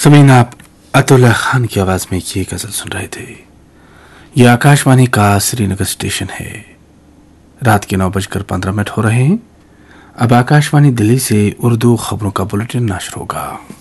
समीन, आप अतुल्ला खान की आवाज में ये गजल सुन रहे थे। यह आकाशवाणी का श्रीनगर स्टेशन है। रात के 9:15 हो रहे हैं। अब आकाशवाणी दिल्ली से उर्दू खबरों का बुलेटिन नशर होगा।